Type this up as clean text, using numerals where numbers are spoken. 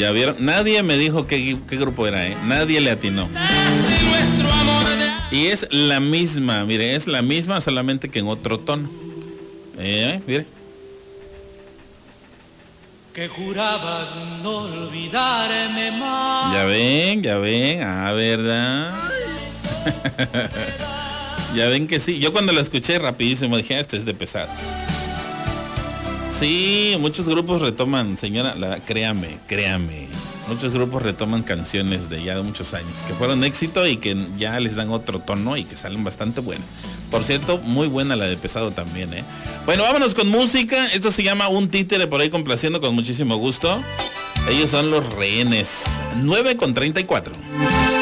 Ya vieron, nadie me dijo qué grupo era, nadie le atinó. Y es la misma, mire, es la misma, solamente que en otro tono. Mire. Que jurabas no olvidarme más. Ya ven, ¿verdad? Ya ven que sí. Yo cuando la escuché rapidísimo dije, este es de pesado. Sí, muchos grupos retoman, señora, créame. Muchos grupos retoman canciones de ya de muchos años, que fueron éxito y que ya les dan otro tono y que salen bastante buenas. Por cierto, muy buena la de pesado también, Bueno, vámonos con música. Esto se llama Un Títere, por ahí complaciendo con muchísimo gusto. Ellos son Los Rehenes. 9:34.